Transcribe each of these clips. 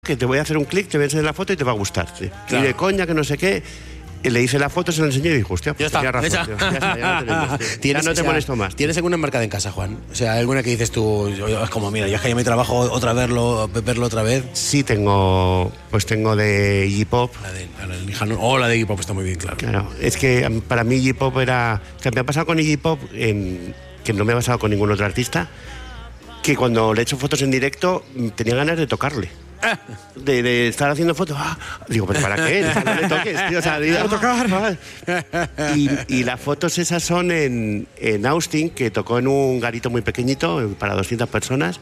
que te voy a hacer un clic, te voy a enseñar la foto y te va a gustar. Sí. Claro. Y de coña, que no sé qué. Y le hice la foto, se la enseñé y dijo, hostia, pues tenía razón. Ya está, ya no tenemos. Ya no te molesto más. ¿Tienes alguna enmarcada en casa, Juan? O sea, alguna que dices tú, es como, mira, ya es que ya me trabajo otra verlo otra vez. Sí, tengo de Iggy Pop. La de Lijano. La de Iggy Pop está muy bien, claro. Claro, es que para mí Iggy Pop era... O sea, me ha pasado con Iggy Pop, que no me ha pasado con ningún otro artista, que cuando le he hecho fotos en directo tenía ganas de tocarle. De estar haciendo fotos. Digo, ¿pero para qué? O sea, no me toques, tío. O sea, digo, tocar. Y las fotos esas son en Austin, que tocó en un garito muy pequeñito para 200 personas.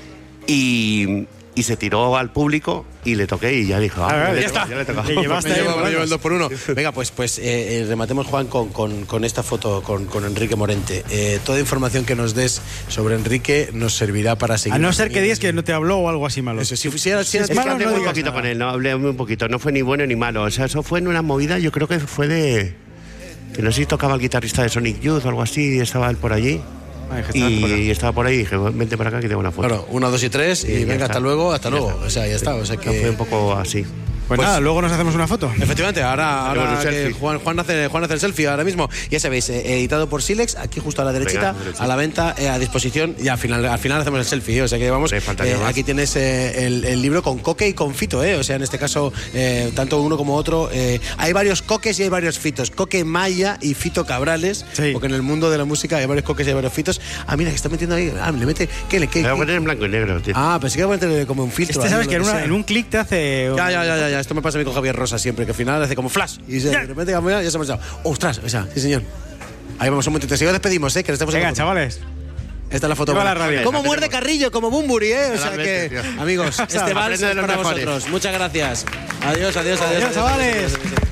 Y se tiró al público y le toqué y ya dijo, ya está. Ya le tocó. Le llevaste me llevo el 2x1. Venga, pues rematemos, Juan, con esta foto con Enrique Morente. Toda información que nos des sobre Enrique nos servirá para seguir. A no ser que digas que no te habló o algo así malo. Eso, si hablé muy poquito con él, no hablé muy poquito. No fue ni bueno ni malo. O sea, eso fue en una movida, yo creo que fue de... Que no sé si tocaba el guitarrista de Sonic Youth o algo así, y estaba él por allí. Y estaba por ahí y dije, vente para acá que tengo una foto. Claro, 1, 2 y 3 y venga, hasta luego. O sea, ya está. O sea que fue un poco así. Pues nada, luego nos hacemos una foto. Efectivamente, ahora que Juan hace el selfie ahora mismo. Ya sabéis, editado por Silex, aquí justo a la derechita, a la venta, a disposición, y al final hacemos el selfie, o sea que vamos, aquí tienes el libro con Coque y con Fito, o sea, en este caso, tanto uno como otro, hay varios Coques y hay varios Fitos, Coque Maya y Fito Cabrales, sí. Porque en el mundo de la música hay varios Coques y hay varios Fitos. Mira, que está metiendo ahí, le mete, ¿qué? Le voy a poner en blanco y negro, tío. Pensé que iba a meter como un filtro. Sabes que en un clic te hace... Ya, esto me pasa a mí con Javier Rosa siempre, que al final hace como flash y de repente ya se me ha echado. ¡Ostras! O sea, sí, señor. Ahí vamos un momentito. Si despedimos, que le estamos... Venga, chavales. Esta es la foto. Como muerde Carrillo, como Bumburi, O sea que, tío. Amigos, este vals es para vosotros. Muchas gracias. Adiós, chavales.